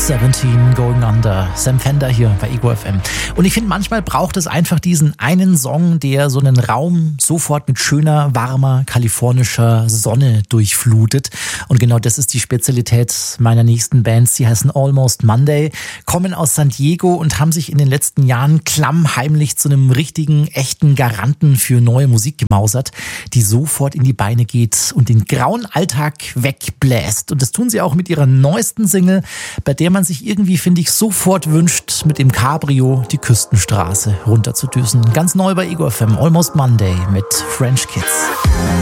17 Going Under. Sam Fender hier bei Ego FM. Und ich finde, manchmal braucht es einfach diesen einen Song, der so einen Raum sofort mit schöner, warmer, kalifornischer Sonne durchflutet. Und genau das ist die Spezialität meiner nächsten Bands. Sie heißen Almost Monday, kommen aus San Diego und haben sich in den letzten Jahren klammheimlich zu einem richtigen, echten Garanten für neue Musik gemausert, die sofort in die Beine geht und den grauen Alltag wegbläst. Und das tun sie auch mit ihrer neuesten Single, bei der man sich irgendwie, finde ich, sofort wünscht, mit dem Cabrio die Küstenstraße runterzudüsen. Ganz neu bei Ego FM, Almost Monday mit French Kids.